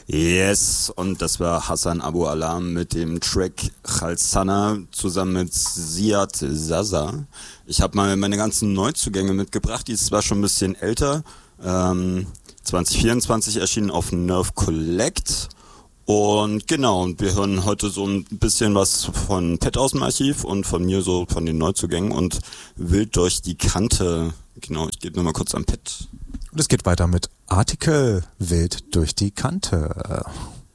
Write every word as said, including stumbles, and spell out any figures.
Yes, und das war Hassan Abu Alam mit dem Track Khalsana zusammen mit Ziad Zaza. Ich habe mal meine ganzen Neuzugänge mitgebracht, die ist zwar schon ein bisschen älter, ähm, zwanzig vierundzwanzig erschienen auf Nerve Collect. Und genau, und wir hören heute so ein bisschen was von Pet aus dem Archiv und von mir so von den Neuzugängen und Wild durch die Kante. Genau, ich gebe nochmal kurz an Pet. Und es geht weiter mit Artikel Wild durch die Kante.